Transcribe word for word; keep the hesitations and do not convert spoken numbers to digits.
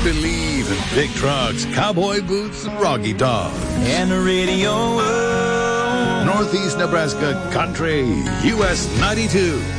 believe in big trucks, cowboy boots, and Rocky Dog. And the radio. Northeast Nebraska Country, U S ninety-two.